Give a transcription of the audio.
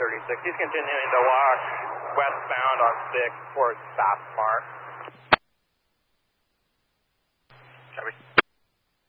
36. He's continuing to walk westbound on 6 towards South Park.